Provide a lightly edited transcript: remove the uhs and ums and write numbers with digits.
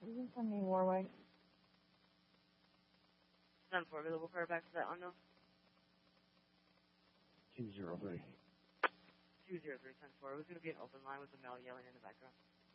You can send me Warwick. 10-4, available car back to that unknown. 203. 203, 10-4. It was going to be an open line with the male yelling in the background.